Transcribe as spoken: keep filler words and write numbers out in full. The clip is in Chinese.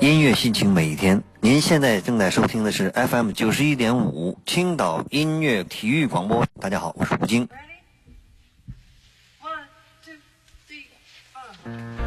音乐心情每一天。您现在正在收听的是 F M 九十一点五青岛音乐体育广播。大家好，我是吴京。 Ready? One, two, three, four.